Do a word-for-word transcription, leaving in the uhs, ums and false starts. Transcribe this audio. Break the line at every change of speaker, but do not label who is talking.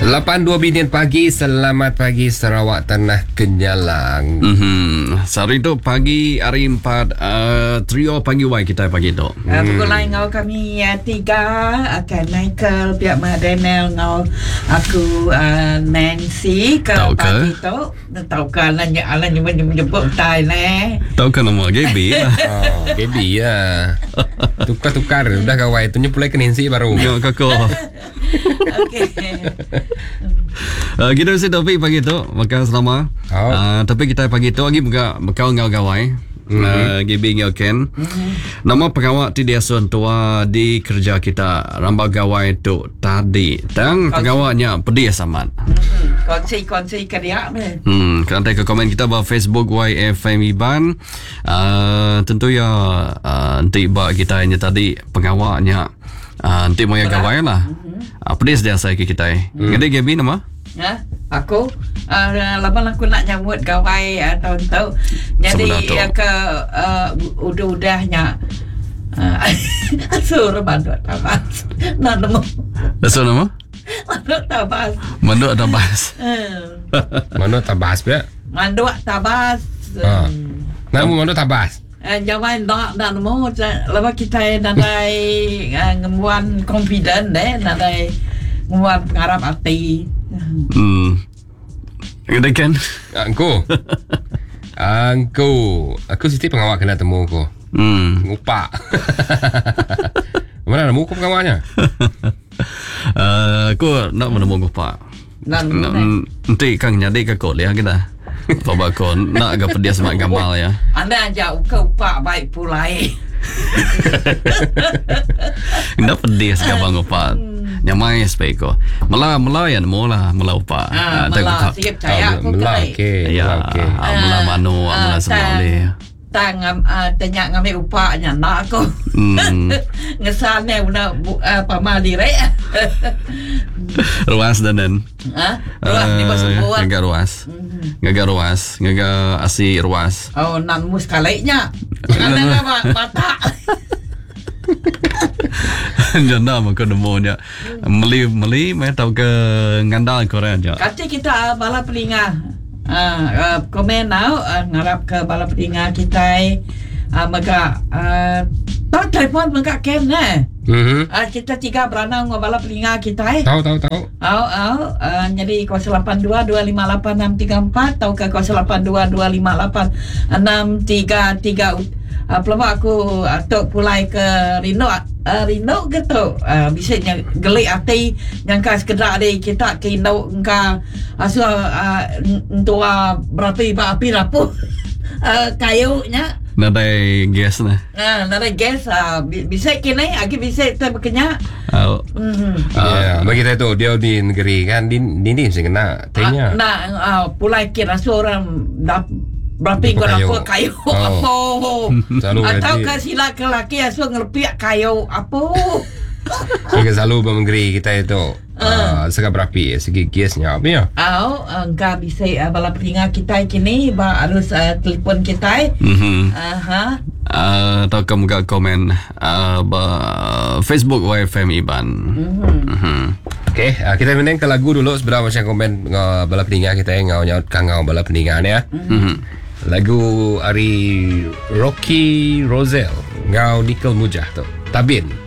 lapan dua binian pagi, selamat pagi Sarawak Tanah Kenyalang.
Mm-hmm. Sehari tu pagi hari empat uh, trio pagi wai kita pagi tu.
Hmm. Uh, pukul lain ngau kami uh, tiga akan Michael pihak Madenel ngau aku uh, Nancy ke
Tahu ke?
pagi tu. Tahu ke alanya alanya menyebut tai le.
Tahu kan nama Gaby lah.
Oh, Gaby ya. Tukar-tukar udah kawai tu nyepulai ke Nancy baru.
Yo koko.
Okey.
Uh, kita mesti topik pagi tu maka selama
oh.
uh, tapi kita pagi tu lagi buka bekau ngau gawai mm-hmm. uh, Gaby ngau Ken mm-hmm. Nama pegawai tidak tua di kerja kita rambau gawai tu tadi dan pegawainya pedih samat
mm-hmm. Kongsi-kongsi kerja ni.
Hmm, kerana ke komen kita bahawa Facebook Y F M Iban uh, tentu ya uh, nanti bak kita ini tadi pegawainya uh, nanti mau ya gawai lah mm-hmm. uh, pedih dia saya ke kita mm. Jadi Gaby nama?
Ya, aku uh, lama aku nak nyambut gawai uh, tahun-tahun. Jadi ya ke uh, udah-udahnya uh, suruh manduk tabas. Nak nemu.
So nama?
Manduk tabas.
Manduk tabas.
Manduk tabas pula.
Manduk tabas.
Ha. Nama manduk tabas.
Uh, Jangan nak nak nemu. Lepas kita nadai uh, ngemuan confident deh, nadai ngemuan pengarap hati.
Hmm. Ada kan?
Angku. Angku. Aku siti pengawal kena temu aku.
Hmm.
Ngupak. Mana nemu kau pengawalnya?
uh, aku nak menemu pak.
Nak
nanti kang nyadi ke kau lihat kita. Bapak kau nak agak pedas semak gamal ya.
Anda ajak kau pak baik pulai.
Nak pedas gamal upak. Nyamai spek ko. Mela mela ya mula mela upak.
Ah, mela siap caya aku
kai. Okey.
Ya,
okey.
mela mano, mela semale.
Tang tanya ngambil upaknya nak aku.
Hmm.
Ngesane una pamali re.
Ruas danan.
Ha? Ruas ni bos buat.
Ngaga ruas. Ngaga ruas, ngaga asi ruas.
Oh, nan mus kalainya. Ana mata.
Janda maka demonya meli meli mai tahu ke ngandal Korea aja.
Kata kita bala pelinga. Ah, uh, komen now uh, ngarap ke bala pelinga kita uh, maka uh, tak telefon maka ken eh.
Mhm.
Uh, kita tiga beranang ngau bala pelinga kita eh.
Tahu tahu tahu.
Au au uh, jadi kos lapan dua dua lima lapan enam tiga empat atau ke kos lapan dua dua lima lapan enam tiga tiga. Uh, pelama aku atuk uh, pulai ke Rino uh, Rino gitu uh, bisa yang gelik hati yang kas kedak de kita ke Rino engka asu uh, tua berapi api rapuh uh, kayunya
Nadai gas na.
nah nada gas uh, bisa kini lagi bisa tu berkenya
Oh.
mm-hmm.
Ya, bagi saya tu dia di negeri kan di di ni mesti kena tanya.
Uh, nah uh, pulai kira seorang dap berapa kau apa kayu apa atau ke sila ke laki asu ngerpiak kayu apa
Jika selalu bermenggeri kita itu uh, Sega berapi segi gasnya apa ya?
Oh, engkau bisa uh, bala peningat kita kini ba harus uh, telefon kita.
Mhm.
Aha.
Uh, atau kamu gak komen uh, ba Facebook Y F M Iban. Mhm. Mhm.
Okay, uh, kita meneng ke lagu dulu sebenarnya macam komen ngau bala peningat kita ngau nyaut kangau bala peningat ya.
Mhm.
Lagu hari Rocky Roselle ngau Nickel Mujah tu Tabin.